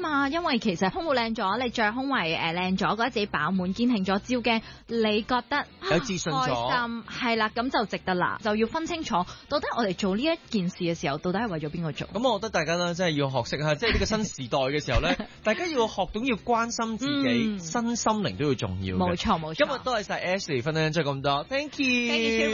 嘛，因為其實胸部靚咗，你着胸圍靚咗，覺得自己飽滿堅挺咗，照鏡你覺得有自信咗， 開心係啦，咁就值得啦。就要分清楚，到底我哋做呢一件事嘅時候，到底係為咗邊個做？ 咁我覺得大家咧真係要學識下，即係呢個新時代嘅時候咧，大家要學懂要關心自己，身心靈都要重要嘅。 冇錯冇錯。 今日多謝晒 Ashley 分享咗咁多 ，Thank you。